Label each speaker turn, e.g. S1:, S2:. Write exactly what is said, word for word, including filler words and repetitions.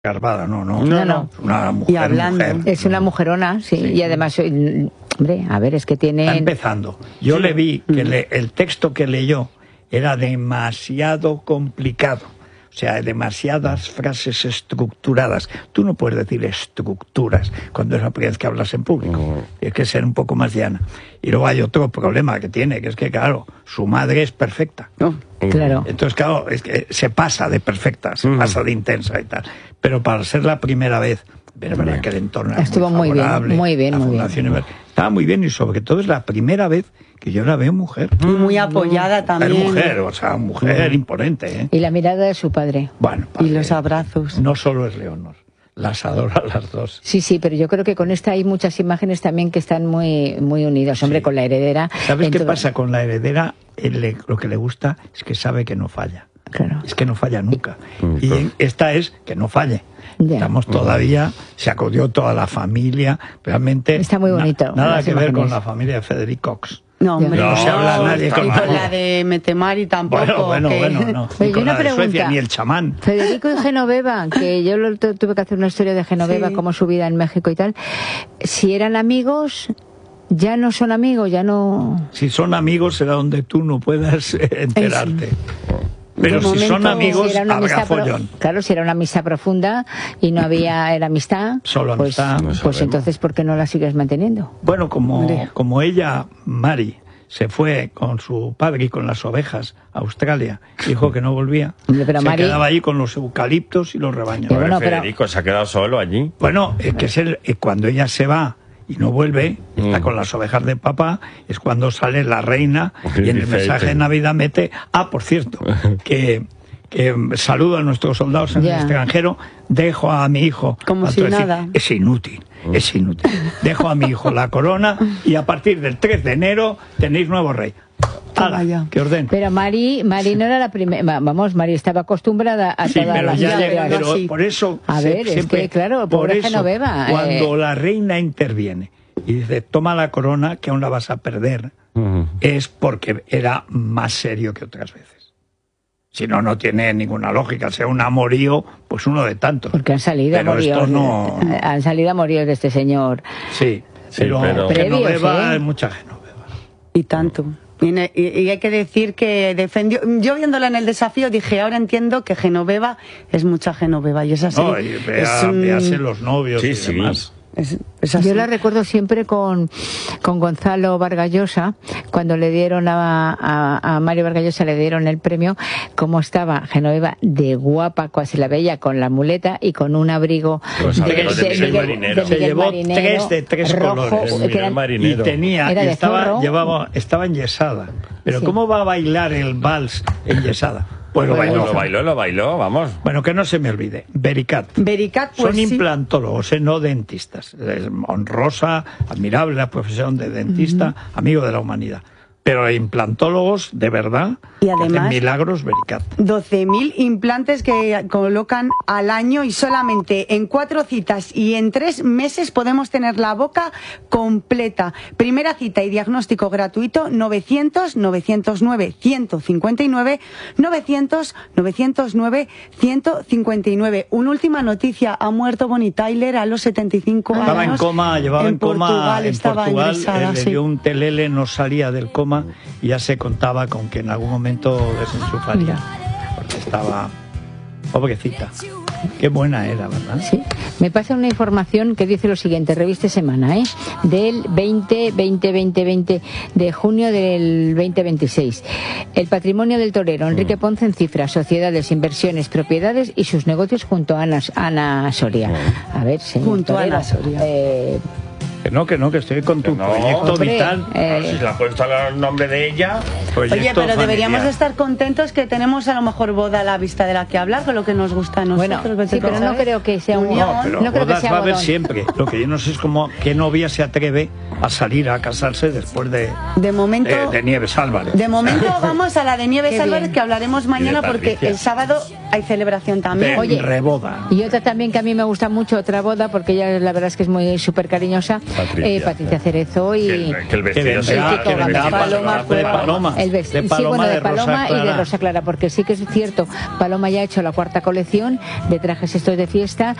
S1: Garbada, no, no.
S2: No, no.
S1: Es una mujer,
S2: Y hablando.
S1: mujer.
S2: Es una mujerona, sí. sí. Y además, hombre, a ver, es que tiene...
S1: Está empezando. Yo sí. le vi que le, el texto que leyó era demasiado complicado. O sea, demasiadas frases estructuradas. Tú no puedes decir estructuras cuando es la primera vez que hablas en público. Uh-huh. Hay que ser un poco más llana. Y luego hay otro problema que tiene, que es que, claro, su madre es perfecta.
S2: Uh-huh. Claro.
S1: Entonces, claro, es que se pasa de perfecta, se uh-huh. pasa de intensa y tal. Pero para ser la primera vez, es verdad que el entorno era
S2: estuvo
S1: muy
S2: favorable. Muy bien, muy bien. Muy bien.
S1: Estaba muy bien y sobre todo es la primera vez que yo la veo mujer.
S3: Y muy apoyada también.
S1: Es mujer, o sea, mujer mm. imponente, ¿eh?
S2: Y la mirada de su padre.
S1: Bueno, padre,
S3: y los abrazos.
S1: No solo es Leonor, las adora las dos.
S2: Sí, sí, pero yo creo que con esta hay muchas imágenes también que están muy, muy unidas. Hombre, sí. Con la heredera.
S1: ¿Sabes qué
S2: todo...
S1: pasa con la heredera? Él, lo que le gusta es que sabe que no falla.
S2: Claro.
S1: Es que no falla nunca. Y, y esta es que no falle.
S2: Ya.
S1: Estamos todavía, se acudió toda la familia, realmente...
S2: Está muy bonito.
S1: Na, nada que imágenes. ver con la familia de Federico Cox.
S3: No, hombre,
S1: no, no se habla
S3: no,
S1: nadie con,
S3: y con la de Metemari tampoco.
S1: Bueno, bueno,
S3: que...
S1: bueno, no.
S2: Ni
S1: con
S2: una
S1: la
S2: pregunta.
S1: de Suecia, ni el chamán.
S2: Federico y Genoveva, que yo lo, tuve que hacer una historia de Genoveva, sí. Como su vida en México y tal. Si eran amigos... Ya no son amigos, ya no...
S1: Si son amigos será donde tú no puedas enterarte.
S2: Eso.
S1: Pero
S2: de
S1: si
S2: momento,
S1: son amigos,
S2: si
S1: habrá follón.
S2: Pro... Claro, si era una amistad profunda y no había era amistad,
S1: solo
S2: pues,
S1: amistad.
S2: No pues entonces, ¿por qué no la sigues manteniendo?
S1: Bueno, como, como ella, Mari, se fue con su padre y con las ovejas a Australia, dijo que no volvía,
S2: pero
S1: se
S2: Mari...
S1: quedaba allí con los eucaliptos y los rebaños.
S4: Pero bueno, Federico pero... se ha quedado solo allí.
S1: Bueno, es que es el, cuando ella se va y no vuelve, está mm. con las ovejas de papá, es cuando sale la reina y en el mensaje de Navidad mete, ah, por cierto, que, que saludo a nuestros soldados en yeah. el extranjero, dejo a mi hijo,
S3: como si
S1: decir,
S3: nada.
S1: Es inútil, es inútil. Dejo a mi hijo la corona y a partir del tres de enero tenéis nuevo rey. Hala, que orden.
S2: Pero Mari, Mari no era la primera, vamos, Mari estaba acostumbrada a
S1: sí,
S2: todas
S1: pero
S2: las
S1: ya
S2: historias.
S1: Pero por eso,
S2: a ver, siempre, es que claro, pobre
S1: por eso,
S2: Genoveva.
S1: Cuando
S2: eh...
S1: la reina interviene y dice, toma la corona que aún la vas a perder, uh-huh. es porque era más serio que otras veces. Si no, no tiene ninguna lógica. Sea un amorío, pues uno de tantos.
S2: Porque han salido
S1: pero
S2: amoríos.
S1: Esto no...
S2: Han salido amoríos de este señor.
S1: Sí,
S4: sí
S1: pero,
S4: pero...
S1: Genoveva,
S2: ¿eh?
S1: Hay mucha Genoveva.
S3: Y tanto. Y, y, y hay que decir que defendió, yo viéndola en el desafío dije, ahora entiendo que Genoveva es mucha Genoveva y es así.
S1: No, y vea, es un... véase los novios
S4: sí,
S1: y
S4: sí.
S1: demás.
S3: Es, es así.
S2: Yo la recuerdo siempre con, con Gonzalo Vargas Llosa, cuando le dieron a, a, a Mario Vargas Llosa le dieron el premio, cómo estaba Genoveva de guapa, casi la veía con la muleta y con un abrigo
S4: pues
S2: de, de,
S4: de, de Miguel Marinero.
S1: Se llevó
S2: Marinero,
S1: tres de tres
S2: rojo,
S1: colores
S4: de
S2: eran,
S4: Marinero.
S1: Y tenía,
S2: era
S1: y
S2: de
S1: estaba,
S2: zorro.
S1: llevaba, estaba enyesada. Pero sí. ¿Cómo va a bailar el vals enyesada?
S4: Pues lo bailó, lo bailó, lo bailó, vamos.
S1: Bueno, que no se me olvide. Vericat.
S3: Vericat, pues
S1: son
S3: sí.
S1: implantólogos, eh, no dentistas. Es honrosa, admirable la profesión de dentista, uh-huh. amigo de la humanidad. Pero implantólogos, de verdad,
S3: y además,
S1: milagros, Vericat.
S3: doce mil implantes que colocan al año y solamente en cuatro citas y en tres meses podemos tener la boca completa. Primera cita y diagnóstico gratuito, novecientos, novecientos nueve, ciento cincuenta y nueve, novecientos, novecientos nueve, ciento cincuenta y nueve. Una última noticia, ha muerto Bonnie Tyler a los setenta y cinco años.
S1: Estaba en coma, llevaba en, en coma
S3: Portugal,
S1: en
S3: estaba
S1: Portugal,
S3: ingresada,
S1: él le
S3: sí.
S1: dio un telele, no salía del coma y ya se contaba con que en algún momento desenchufaría, porque estaba pobrecita. Qué buena era, ¿verdad?
S2: Sí. Me pasa una información que dice lo siguiente, revista Semana, ¿eh? Del veinte, veinte, veinte, veinte de junio del veinte veintiséis. El patrimonio del torero, Enrique Ponce, en cifras, sociedades, inversiones, propiedades y sus negocios junto a Ana, Ana Soria. A ver, señor
S3: Junto
S2: torero,
S3: a Ana Soria.
S2: Eh,
S1: Que no, que no, que estoy con tu
S4: no,
S1: proyecto
S2: hombre,
S1: vital.
S2: Eh...
S4: Si se le ha puesto el nombre de ella.
S3: Oye, pero
S1: familiar.
S3: deberíamos estar contentos que tenemos a lo mejor boda a la vista de la que hablar, con lo que nos gusta a nosotros.
S2: Bueno, sí, pero no creo que sea un...
S1: No, pero
S2: no creo que
S1: bodas
S2: sea
S1: va a haber
S2: bodón.
S1: siempre. Lo que yo no sé es cómo, qué novia se atreve a salir a casarse después de,
S3: de, momento,
S1: de, de Nieves Álvarez.
S3: De momento vamos a la de Nieves Álvarez, que hablaremos mañana porque el sábado hay celebración también.
S1: De
S2: Oye,
S1: reboda.
S2: Y otra también que a mí me gusta mucho, otra boda, porque ella la verdad es que es muy súper cariñosa,
S4: Patricia.
S2: eh, Patricia Cerezo y...
S4: Que el, que el vestido
S1: Que
S4: sea-
S1: vendrá, que vendrá
S2: Paloma,
S1: de Paloma.
S2: El vest-
S1: De
S2: sí,
S1: Paloma,
S2: bueno, de
S1: de Rosa
S2: Paloma y de
S1: Clara.
S2: Rosa Clara, porque sí que es cierto, Paloma ya ha hecho la cuarta colección de trajes estos de fiesta,